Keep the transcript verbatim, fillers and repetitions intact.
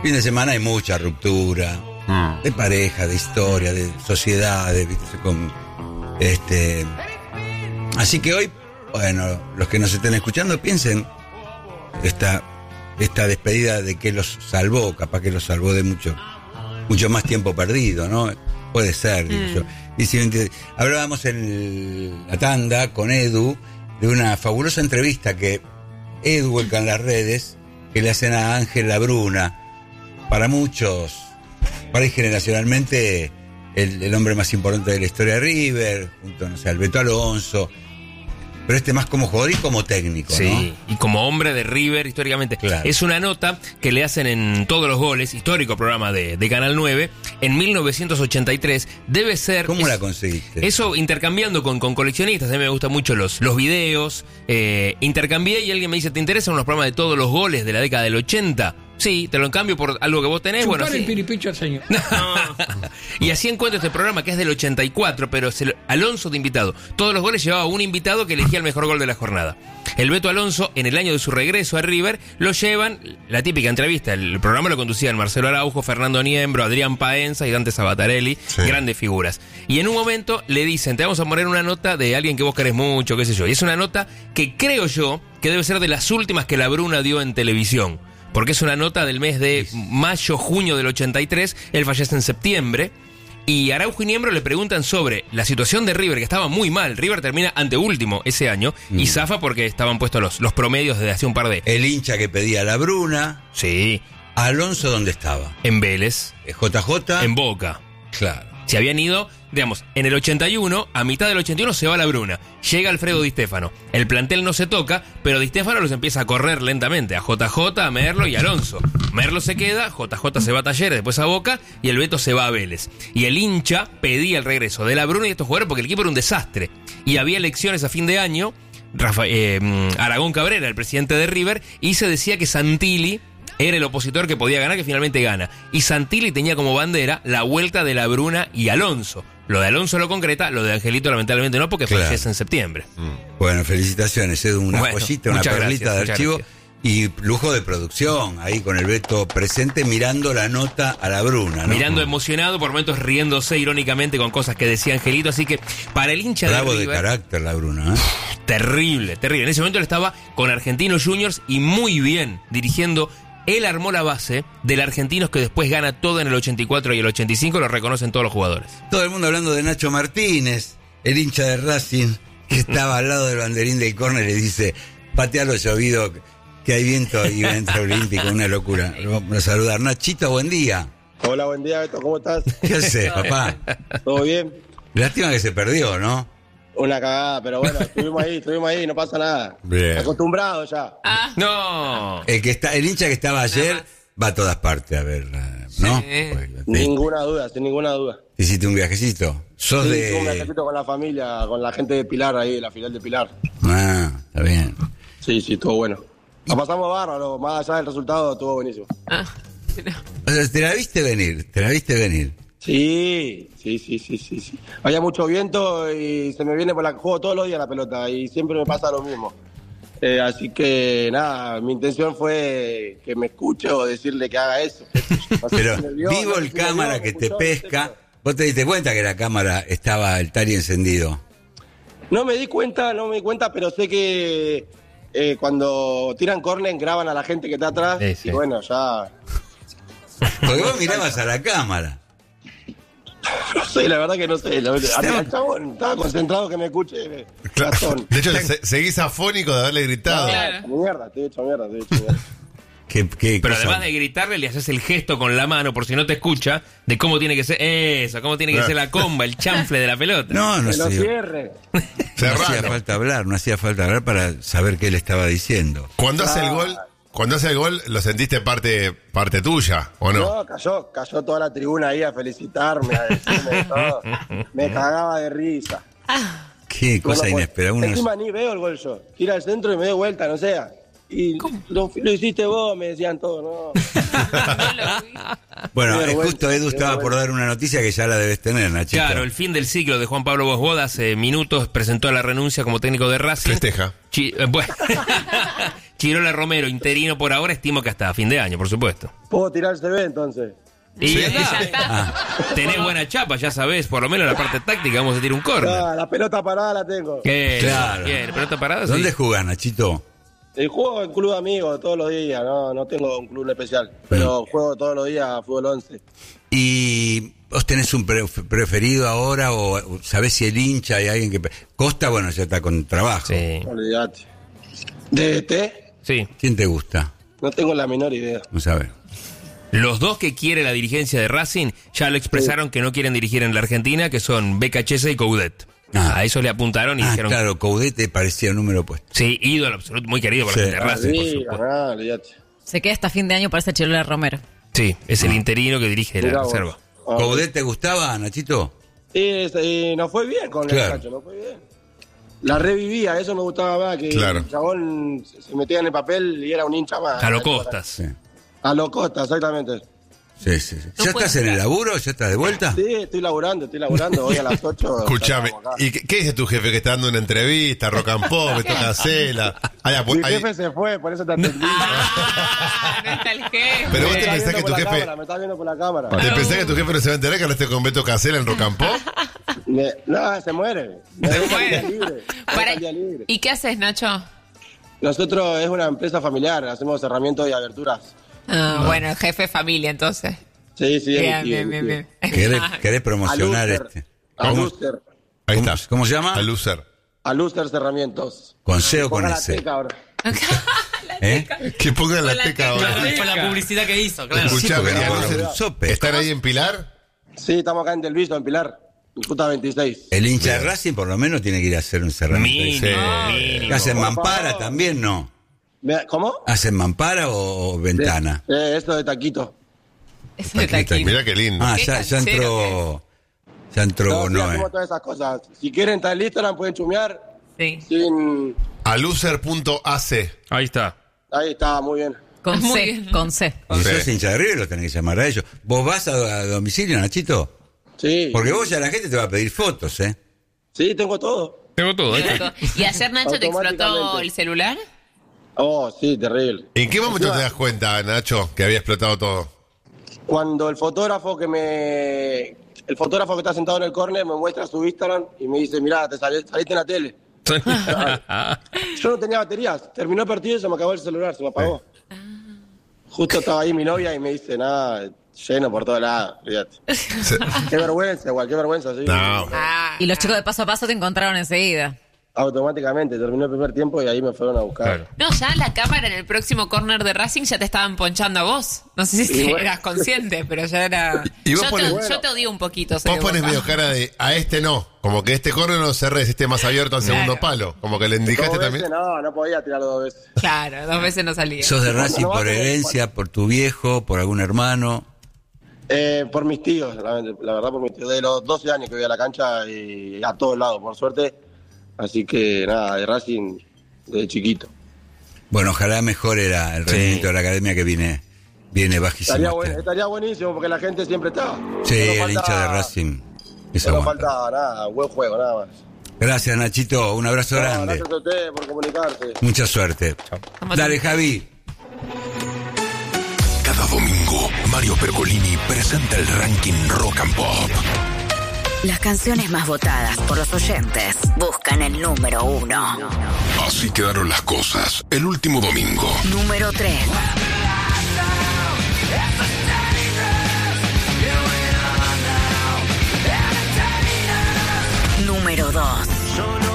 Fin de semana hay mucha ruptura, mm. de pareja, de historia, de sociedades, ¿viste? Con, este, así que hoy, bueno, los que nos estén escuchando piensen esta, esta despedida de que los salvó, capaz que los salvó de mucho, mucho más tiempo perdido, ¿no? Puede ser, digo mm. yo. Y si, hablábamos en la tanda con Edu de una fabulosa entrevista que Edu vuelca en las redes, que le hacen a Ángel Labruna. Para muchos, para ir generacionalmente, el, el hombre más importante de la historia de River, junto, no sé, al Beto Alonso, pero este más como jugador y como técnico, sí, ¿no? Y como hombre de River históricamente. Claro. Es una nota que le hacen en Todos los Goles, histórico programa de, de Canal nueve, en mil novecientos ochenta y tres. Debe ser... ¿Cómo es, la conseguiste? Eso intercambiando con, con coleccionistas. A mí me gustan mucho los, los videos. Eh, intercambié y alguien me dice, ¿te interesan unos programas de Todos los Goles de la década del ochenta? Sí, te lo encambio por algo que vos tenés. Chupar bueno, el sí. piripicho al señor. Y así encuentro este programa que es del ochenta y cuatro, pero es el Alonso de invitado. Todos los goles llevaba un invitado que elegía el mejor gol de la jornada. El Beto Alonso, en el año de su regreso a River, lo llevan, la típica entrevista, el programa lo conducían Marcelo Araujo, Fernando Niembro, Adrián Paenza y Dante Sabatarelli, sí. Grandes figuras. Y en un momento le dicen, te vamos a poner una nota de alguien que vos querés mucho, qué sé yo. Y es una nota que creo yo que debe ser de las últimas que Labruna dio en televisión. Porque es una nota del mes de mayo, junio del ochenta y tres, él fallece en septiembre, y Araujo y Niembro le preguntan sobre la situación de River, que estaba muy mal. River termina anteúltimo ese año, mm. y zafa porque estaban puestos los, los promedios desde hace un par de... El hincha que pedía a Labruna. Sí. Alonso, ¿dónde estaba? En Vélez. J J. En Boca. Claro. Se habían ido, digamos, en el ochenta y uno, a mitad del ochenta y uno se va Labruna. Llega Alfredo Di Stéfano. El plantel no se toca, pero Di Stéfano los empieza a correr lentamente. A J J, a Merlo y a Alonso. Merlo se queda, J J se va a Talleres, después a Boca, y el Beto se va a Vélez. Y el hincha pedía el regreso de Labruna y de estos jugadores porque el equipo era un desastre. Y había elecciones a fin de año. Rafa, eh, Aragón Cabrera, el presidente de River, y se decía que Santilli era el opositor que podía ganar, que finalmente gana. Y Santilli tenía como bandera la vuelta de Labruna y Alonso. Lo de Alonso lo concreta, lo de Angelito lamentablemente no, porque claro. fallece en septiembre. Mm. Bueno, felicitaciones, Edu, una bueno, joyita, una perlita de archivo. Gracias. Y lujo de producción, ahí con el Beto presente mirando la nota a Labruna, ¿no? Mirando emocionado, por momentos riéndose irónicamente con cosas que decía Angelito, así que para el hincha Bravo de River... de carácter, Labruna, ¿eh? Terrible, terrible. En ese momento él estaba con Argentinos Juniors y muy bien dirigiendo. Él armó la base del Argentinos que después gana todo en el ochenta y cuatro y el ochenta y cinco, lo reconocen todos los jugadores. Todo el mundo hablando de Nacho Martínez, el hincha de Racing, que estaba al lado del banderín del córner y dice, patealo llovido, que hay viento y entra olímpico, una locura. Lo vamos a saludar. Nachito, buen día. Hola, buen día, Beto, ¿cómo estás? ¿Qué haces, papá? ¿Todo bien? Lástima que se perdió, ¿no? Una cagada, pero bueno, estuvimos ahí, estuvimos ahí, no pasa nada. Bien. Acostumbrado ya. Ah. No. El que está, el hincha que estaba ayer va a todas partes a ver, ¿no? Sí. Pues, ninguna duda, sin ninguna duda. ¿Hiciste un viajecito? ¿Sos sí, de...? un viajecito con la familia, con la gente de Pilar ahí, de la filial de Pilar. Ah, está bien. Sí, sí, estuvo bueno. La pasamos bárbaro, más allá del resultado, estuvo buenísimo. Ah, o sea, te la viste venir, te la viste venir. Sí, sí, sí, sí, sí, sí. Había mucho viento y se me viene por la... Juego todos los días la pelota y siempre me pasa lo mismo. Eh, así que, nada, mi intención fue que me escuche o decirle que haga eso. Pero vivo el cámara que te pesca. ¿Vos te diste cuenta que la cámara estaba el tari encendido? No me di cuenta, no me di cuenta, pero sé que eh, cuando tiran córner graban a la gente que está atrás. Sí, sí. Y bueno, ya... Porque vos mirabas a la cámara. No sé, la verdad que no sé. La verdad, el chabón estaba concentrado que me escuche. Claro. De hecho, se, seguís afónico de haberle gritado. No, claro. Mierda, estoy hecho mierda, estoy hecho mierda. ¿Qué, qué Pero cosa? además de gritarle, le haces el gesto con la mano, por si no te escucha, de cómo tiene que ser eso, cómo tiene que claro. ser la comba, el chanfle de la pelota. No, no que sé. lo cierre. No hacía falta hablar, no hacía falta hablar para saber qué le estaba diciendo. Cuando hace Ah. el gol, cuando hace el gol, ¿lo sentiste parte, parte tuya, o no? No, cayó, cayó toda la tribuna ahí a felicitarme, a decirme todo. Me cagaba de risa. Qué cosa Bueno, pues, inesperada. Uno encima ni veo el gol yo. Tira al centro y me doy vuelta, no sé. Y lo, lo hiciste vos, me decían todos, ¿no? Bueno, Qué es vergüenza, justo Edu qué estaba por vergüenza. dar una noticia que ya la debes tener, Nachito. Claro, el fin del ciclo de Juan Pablo Bosboda hace minutos presentó la renuncia como técnico de Racing. Festeja. Chi- eh, bueno. Chirola Romero, interino por ahora, estimo que hasta fin de año, por supuesto. ¿Puedo tirar el C V entonces? Y Sí. ya está. Ya está. Ah, Tenés buena chapa, ya sabés, por lo menos la parte táctica, vamos a tirar un córner. Ah, la pelota parada la tengo. ¿Qué? Claro. Bien, pelota parada, sí. ¿dónde jugás, Nachito? El juego en club de amigos todos los días, no, no tengo un club especial, pero juego todos los días a fútbol once. ¿Y vos tenés un pre- preferido ahora o o sabés si el hincha hay alguien que... pre- Costa, bueno, ya está con trabajo. Sí, Olvídate. ¿D E T? sí. ¿Quién te gusta? No tengo la menor idea. No sabes. Los dos que quiere la dirigencia de Racing ya lo expresaron que no quieren dirigir en la Argentina, que son Becachese y Coudet. Ah. A eso le apuntaron y Ah, dijeron... claro, Caudete parecía un número opuesto. Sí, ídolo absoluto, muy querido por Sí. la gente de Racing, por Sí, supuesto. ah, olvídate. Se queda hasta fin de año para ese Chirola Romero. Sí, es el interino que dirige la Mirá vos. reserva. Ah, ¿Caudete te gustaba, Nachito? Y, y nos fue bien con Claro. el cacho, nos fue bien. La revivía, eso me gustaba más, que Claro. el chabón se se metía en el papel y era un hincha más. A lo Costas. Sí. A lo Costa, exactamente. Sí, sí, sí. No ¿Ya puede estás en el laburo? ¿Ya estás de vuelta? Sí, estoy laburando, estoy laburando, hoy a las ocho. Escúchame, estamos acá. ¿y qué, qué dice tu jefe que está dando una entrevista, rock and pop, me toca hacerla? Ay, ah, pues, Mi ay, jefe se fue, por eso te atendí. Ah, no está el jefe. pero vos Me te está pensás viendo que por tu la jefe... cámara, me está viendo por la cámara. ¿Te pensás que tu jefe no se va a enterar que hablaste con Beto Casella en rock and pop? Me- no, se muere. Me Se deja el día muere. libre. Me Para- deja el día libre. ¿Y qué haces, Nacho? Nosotros es una empresa familiar, hacemos cerramientos y aberturas. Ah, bueno, el jefe es familia, entonces. Sí, sí, Bien, es mi bien, tío, bien, mi bien. tío. ¿Querés, querés promocionar Alucer, este? Alucer, Ahí ¿Cómo- está. cómo se llama? A loser. Alucer Cerramientos. ¿Con C o con Ponga la S? teca ahora. ¿Eh? Que pongan la Con la teca ahora. teca. Por la publicidad que hizo, claro. Sí, Escuchame, porque ¿y no Alucer- cobran un sope. ¿Están ahí en Pilar? Sí, estamos acá en Del Visto, en Pilar. Ruta veintiséis. El hincha de Racing por lo menos tiene que ir a hacer un cerramiento. ahí. Mínimo, Sí. mínimo. ¿Hacen Por mampara favor. también, no? Me- ¿Cómo? ¿Hacen mampara o, o ventana? Eh, esto de taquito. Eso está Taquito, aquí. Mirá qué lindo. Ah, Qué ya, ya canchero entró... Ya entró No, sí, Noé. hacemos todas esas cosas. Si quieren estar en Instagram, pueden chumear. Sí. Sin... Alucer punto a c. Ahí está. Ahí está, muy bien. Con Muy C, bien. con C. Si Sí. sos hincha de River, lo tenés que llamar a ellos. ¿Vos vas a, a domicilio, Nachito? Sí. Porque vos ya la gente te va a pedir fotos, ¿eh? Sí, tengo todo. Tengo todo, ahí está. ¿Y ayer, Nacho, te explotó Automáticamente. el celular? Oh, sí, terrible. ¿En qué momento te das cuenta, Nacho, que había explotado todo? Cuando el fotógrafo que me... El fotógrafo que está sentado en el córner me muestra su Instagram y me dice, mirá, te sali- saliste en la tele. Yo no tenía baterías. Terminó el partido y se me acabó el celular, se me apagó. Justo estaba ahí mi novia y me dice, nada, lleno por todos lados. Fíjate. Se- Qué vergüenza, igual, qué vergüenza, sí. No. Ah. Y los chicos de paso a paso te encontraron enseguida. Automáticamente, terminó el primer tiempo y ahí me fueron a buscar. Claro. No, ya la cámara en el próximo corner de Racing ya te estaban ponchando a vos. No sé si Y bueno. eras consciente, pero ya era... Y vos yo, pones- te, yo te odio un poquito. soy Vos de pones Boca. medio cara de a este no. Como que este corner no cerrés, este más abierto al segundo palo. Como que le indicaste Dos veces, también. no, no podía tirarlo dos veces. Claro, dos veces no salía. ¿Sos de Racing no vas por a- herencia, por tu viejo, por algún hermano? Eh, por mis tíos, la, la verdad, por mis tíos. De los doce años que voy a la cancha y a todos lados, por suerte. Así que nada, de Racing de chiquito. Bueno, ojalá mejore la- el rendimiento de la academia que viene, viene bajísimo. Estaría, este buen- año. estaría buenísimo porque la gente siempre está. Sí, No nos el falta- hincha de Racing. Eso No nos aguanta. falta nada, buen juego, nada más. Gracias, Nachito. Un abrazo No, grande. gracias a ustedes por comunicarse. Mucha suerte. Vamos Dale, a- Javi. Cada domingo, Mario Pergolini presenta el ranking Rock and Pop. Las canciones más votadas por los oyentes buscan el número uno. Así quedaron las cosas el último domingo. Número tres. Número dos.